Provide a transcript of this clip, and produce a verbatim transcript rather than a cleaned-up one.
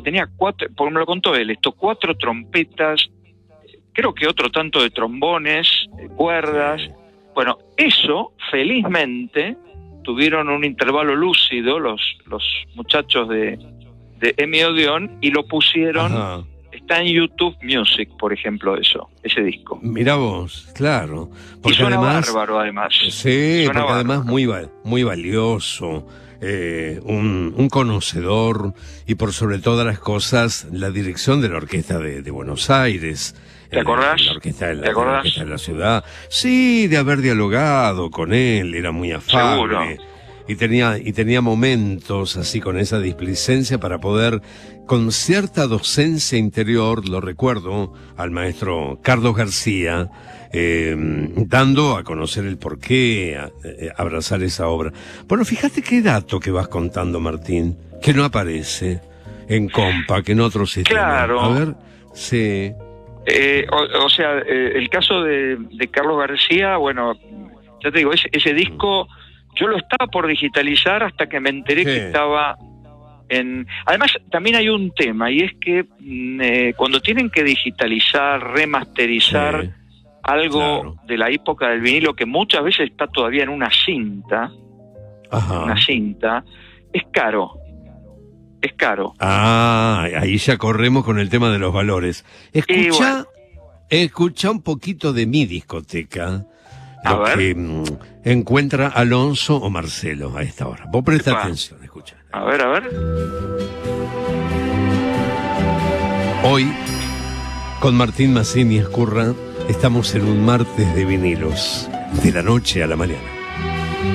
tenía cuatro, porque me lo contó él, esto, cuatro trompetas, creo que otro tanto de trombones, cuerdas. Bueno, eso, felizmente, tuvieron un intervalo lúcido los, los muchachos de, de Emi Odeón y lo pusieron. Ajá. Está en YouTube Music, por ejemplo, eso, ese disco. Mirá vos, claro. Porque y suena además, bárbaro, además. Sí, suena porque bárbaro. además muy, muy valioso, eh, un, un conocedor y por sobre todas las cosas, la dirección de la Orquesta de, de Buenos Aires. ¿Te acordás? La orquesta de la, ¿Te acordás? La orquesta de la ciudad. Sí, de haber dialogado con él, era muy afable. Seguro. Y tenía, y tenía momentos así con esa displicencia para poder, con cierta docencia interior, lo recuerdo, al maestro Carlos García, eh, dando a conocer el porqué, a, a abrazar esa obra. Bueno, fíjate qué dato que vas contando, Martín, que no aparece en Compa, que en otros sistemas. Claro. A ver, sí. Eh, o, o sea, eh, el caso de, de Carlos García, bueno, ya te digo, ese, ese disco... Yo lo estaba por digitalizar hasta que me enteré sí. que estaba en... Además, también hay un tema, y es que eh, cuando tienen que digitalizar, remasterizar sí. algo claro. de la época del vinilo, que muchas veces está todavía en una cinta, Ajá. En una cinta, es caro. Es caro. Ah, ahí ya corremos con el tema de los valores. Escucha, bueno. escucha un poquito de mi discoteca. A Lo ver. que mm, encuentra Alonso o Marcelo a esta hora. Vos presta atención, escucha. A ver, a ver. Hoy, con Martín Mazzini Escurra, estamos en un martes de vinilos, de la noche a la mañana.